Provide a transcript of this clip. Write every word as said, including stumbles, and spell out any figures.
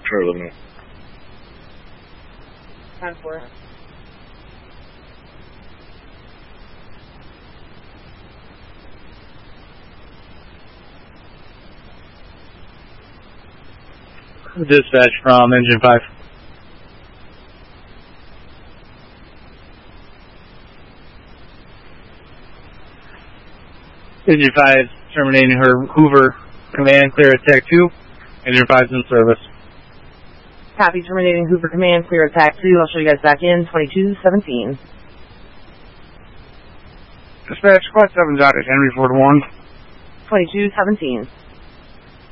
Terminal. Time for it. Dispatch from Engine five. Engine five terminating her Hoover Command, clear attack two. Engine five's in service. Copy, terminating Hoover Command, clear attack two. I'll show you guys back in, twenty-two seventeen. Dispatch, Quad seven dotted, Henry Ford one. twenty-two seventeen.